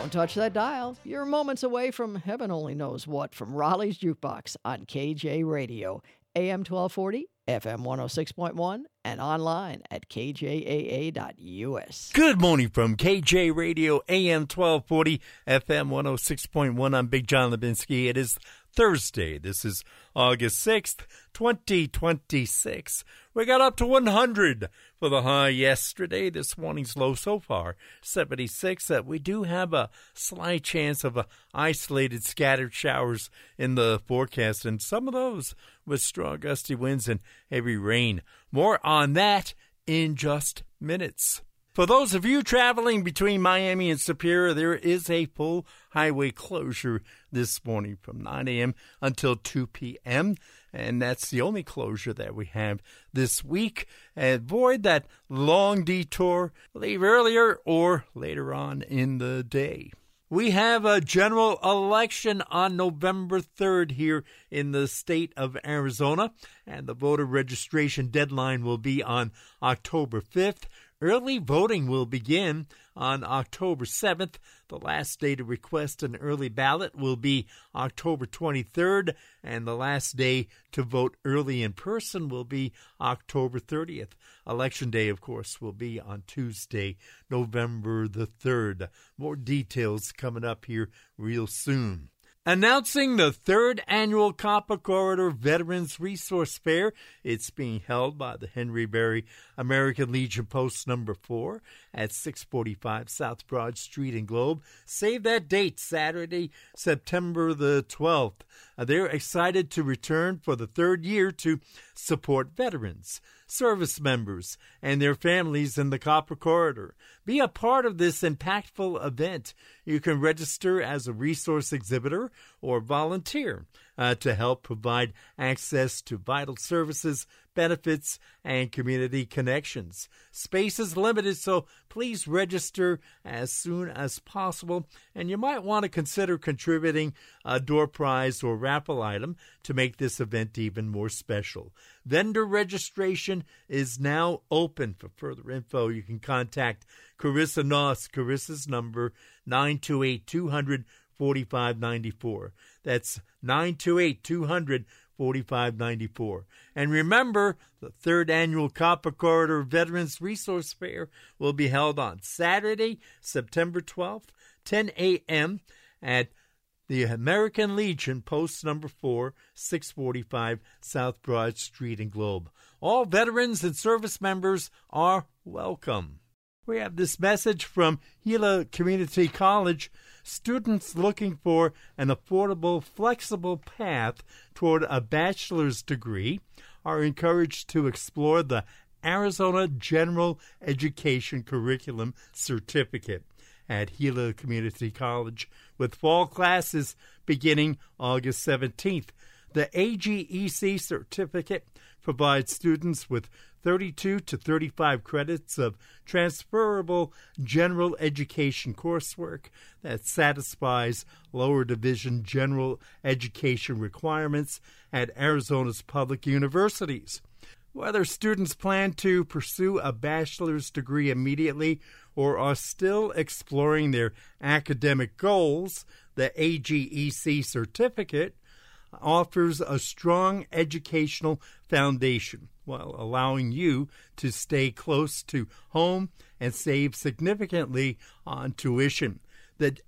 Don't touch that dial. You're moments away from heaven only knows what from Raleigh's Jukebox on KJ Radio, AM 1240, FM 106.1, and online at kjaa.us. Good morning from KJ Radio, AM 1240, FM 106.1. I'm Big John Levinsky. It is Thursday. This is August 6th, 2026. We got up to 100 for the high yesterday. This morning's low so far, 76. We do have a slight chance of isolated scattered showers in the forecast, and some of those with strong gusty winds and heavy rain. More on that in just minutes. For those of you traveling between Miami and Superior, there is a full highway closure this morning from 9 a.m. until 2 p.m., and that's the only closure that we have this week. Avoid that long detour. Leave earlier or later on in the day. We have a general election on November 3rd here in the state of Arizona, and the voter registration deadline will be on October 5th. Early voting will begin on October 7th. The last day to request an early ballot will be October 23rd, and the last day to vote early in person will be October 30th. Election day, of course, will be on Tuesday, November the 3rd. More details coming up here real soon. Announcing the third annual Copper Corridor Veterans Resource Fair. It's being held by the Henry Berry American Legion Post No. 4 at 645 South Broad Street in Globe. Save that date, Saturday, September the 12th. They're excited to return for the third year to support veterans, service members, and their families in the Copper Corridor. Be a part of this impactful event. You can register as a resource exhibitor or volunteer to help provide access to vital services, benefits, and community connections. Space is limited, so please register as soon as possible, and you might want to consider contributing a door prize or raffle item to make this event even more special. Vendor registration is now open. For further info, you can contact Carissa Noss. Carissa's number 928-200-4594. That's 928-200-4594. And remember, the third annual Copper Corridor Veterans Resource Fair will be held on Saturday, September 12th, 10 a.m. at the American Legion, Post No. 4, 645 South Broad Street in Globe. All veterans and service members are welcome. We have this message from Gila Community College. Students looking for an affordable, flexible path toward a bachelor's degree are encouraged to explore the Arizona General Education Curriculum Certificate at Gila Community College, with fall classes beginning August 17th. The AGEC certificate provides students with 32 to 35 credits of transferable general education coursework that satisfies lower division general education requirements at Arizona's public universities. Whether students plan to pursue a bachelor's degree immediately or are still exploring their academic goals, the AGEC certificate offers a strong educational foundation while allowing you to stay close to home and save significantly on tuition. The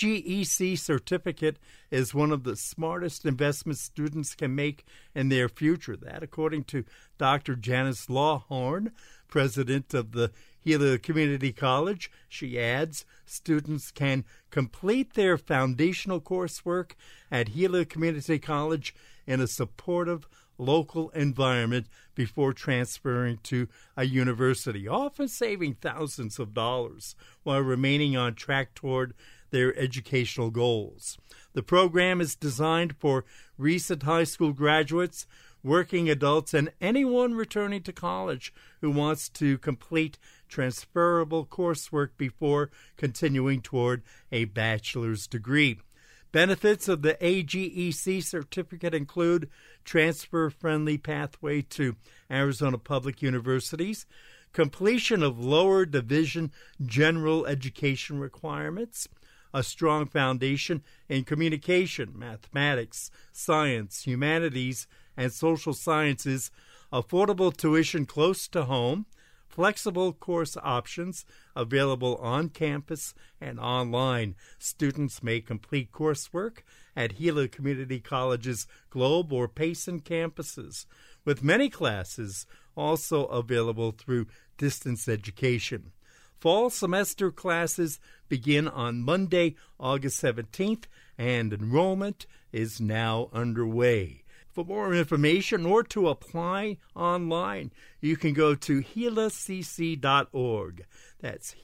AGEC certificate is one of the smartest investments students can make in their future. That, according to Dr. Janice Lawhorn, president of the Gila Community College. She adds, students can complete their foundational coursework at Gila Community College in a supportive local environment before transferring to a university, often saving thousands of dollars while remaining on track toward their educational goals. The program is designed for recent high school graduates, working adults, and anyone returning to college who wants to complete transferable coursework before continuing toward a bachelor's degree. Benefits of the AGEC certificate include transfer-friendly pathway to Arizona public universities, completion of lower division general education requirements, a strong foundation in communication, mathematics, science, humanities, and social sciences, affordable tuition close to home, flexible course options available on campus and online. Students may complete coursework at Gila Community College's Globe or Payson campuses, with many classes also available through distance education. Fall semester classes begin on Monday, August 17th, and enrollment is now underway. For more information or to apply online, you can go to gilacc.org. That's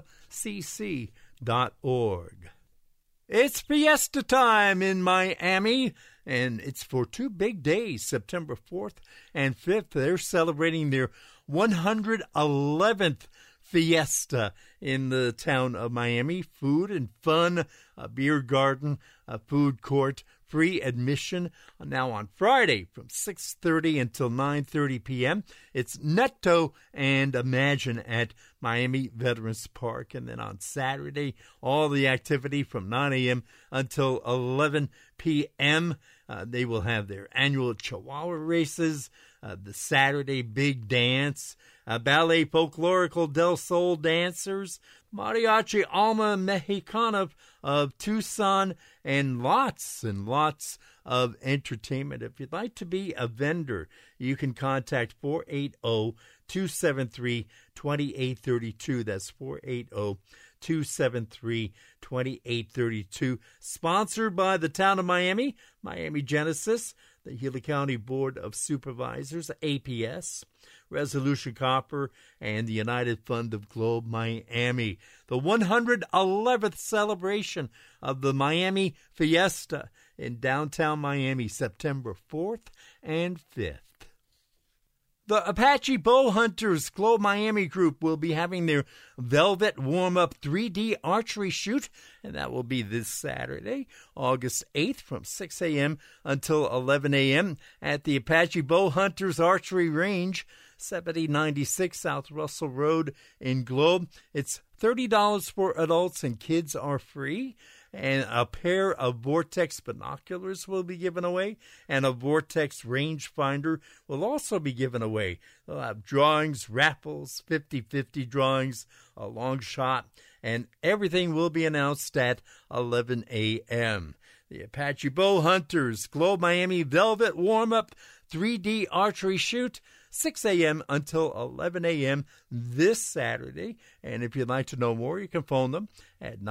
gilacc.org. It's fiesta time in Miami, and it's for 2 big days, September 4th and 5th. They're celebrating their 111th fiesta in the town of Miami. Food and fun, a beer garden, a food court, free admission. Now on Friday from 6:30 until 9:30 p.m., it's Netto and Imagine at Miami Veterans Park. And then on Saturday, all the activity from 9 a.m. until 11 p.m. They will have their annual Chihuahua races, the Saturday Big Dance, Ballet Folklorical Del Sol Dancers, Mariachi Alma Mexicana of Tucson, and lots of entertainment. If you'd like to be a vendor, you can contact 480-273-2832. That's 480-273-2832. Sponsored by the town of Miami, Miami Genesis, the Gila County Board of Supervisors, APS, Resolution Copper, and the United Fund of Globe Miami. The 111th celebration of the Miami Fiesta in downtown Miami, September 4th and 5th. The Apache Bow Hunters Globe Miami group will be having their Velvet Warm-Up 3D Archery Shoot, and that will be this Saturday, August 8th from 6 a.m. until 11 a.m. at the Apache Bow Hunters Archery Range, 7096 South Russell Road in Globe. It's $30 for adults, and kids are free. And a pair of Vortex binoculars will be given away, and a Vortex rangefinder will also be given away. They'll have drawings, raffles, 50-50 drawings, a long shot, and everything will be announced at 11 a.m. The Apache Bow Hunters Globe Miami Velvet Warm-Up 3D Archery Shoot, 6 a.m. until 11 a.m. this Saturday. And if you'd like to know more, you can phone them at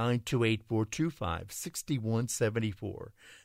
928-425-6174.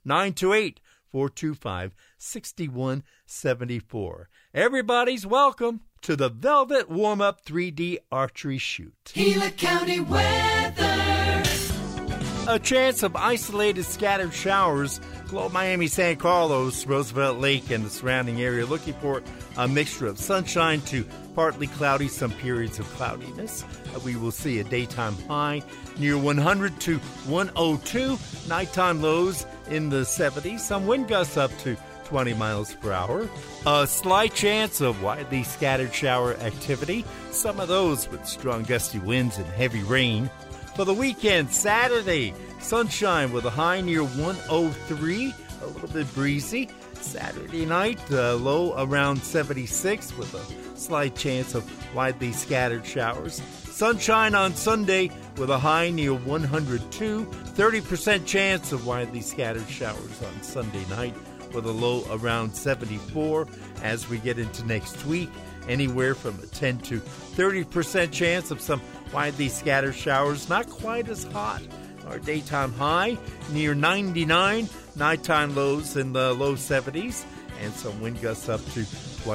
928-425-6174. Everybody's welcome to the Velvet Warm-Up 3D Archery Shoot. Gila County weather. A chance of isolated scattered showers. Globe Miami, San Carlos, Roosevelt Lake, and the surrounding area looking for a mixture of sunshine to partly cloudy, some periods of cloudiness. We will see a daytime high near 100 to 102, nighttime lows in the 70s, some wind gusts up to 20 miles per hour. A slight chance of widely scattered shower activity, some of those with strong gusty winds and heavy rain. For the weekend, Saturday, sunshine with a high near 103, a little bit breezy. Saturday night, low around 76 with a slight chance of widely scattered showers. Sunshine on Sunday with a high near 102, 30% chance of widely scattered showers on Sunday night with a low around 74. As we get into next week, anywhere from a 10 to 30% chance of some widely scattered showers, not quite as hot. Our daytime high near 99, nighttime lows in the low 70s, and some wind gusts up to